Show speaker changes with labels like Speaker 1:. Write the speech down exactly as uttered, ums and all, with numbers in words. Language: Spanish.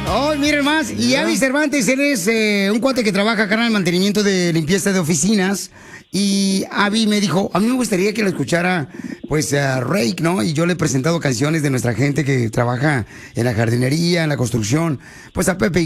Speaker 1: Oh, miren más. Y Avi Cervantes, él es eh, un cuate que trabaja acá en el mantenimiento de limpieza de oficinas. Y Avi me dijo, a mí me gustaría que lo escuchara, pues, a Rake, ¿no? Y yo le he presentado canciones de nuestra gente que trabaja en la jardinería, en la construcción. Pues a Pepe